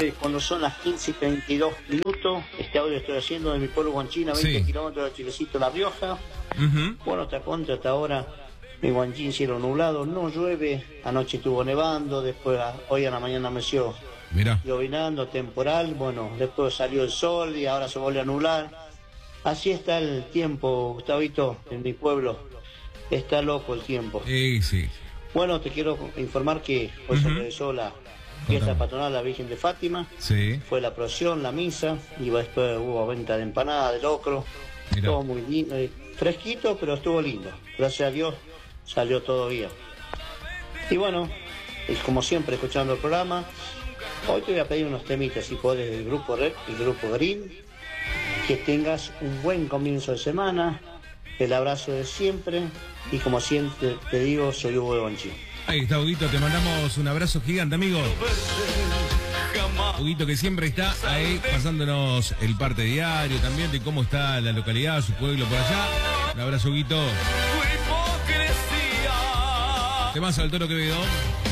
siempre cuando son las 15:32. Este audio estoy haciendo de mi pueblo Guanchín, a 20 kilómetros de Chilecito, La Rioja. Bueno, te cuento hasta ahora, mi Guanchín cielo nublado, no llueve, anoche estuvo nevando, después hoy a la mañana amaneció llovinando, temporal, bueno, después salió el sol y ahora se vuelve a nublar. Así está el tiempo, Gustavito, en mi pueblo, está loco el tiempo. Sí. Bueno, te quiero informar que hoy se realizó la fiesta patronal de la Virgen de Fátima. Sí. Fue la procesión, la misa, y después hubo venta de empanadas, de locro. Todo muy lindo, fresquito, pero estuvo lindo. Gracias a Dios salió todo bien. Y bueno, como siempre, escuchando el programa, hoy te voy a pedir unos temitas, si podés, del Grupo Red y Grupo Green. Que tengas un buen comienzo de semana, el abrazo de siempre, y como siempre te digo, soy Hugo de Guanchín. Ahí está, Huguito, te mandamos un abrazo gigante, amigo. Huguito, que siempre está ahí pasándonos el parte diario también de cómo está la localidad, su pueblo por allá. Un abrazo, Huguito. Te más al Toro Quevedo.